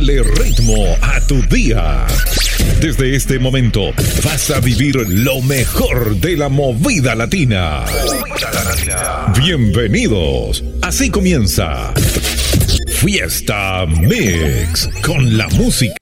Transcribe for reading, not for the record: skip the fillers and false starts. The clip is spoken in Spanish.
Dale ritmo a tu día. Desde este momento vas a vivir lo mejor de la movida latina. Bienvenidos. Así comienza Fiesta Mix con la música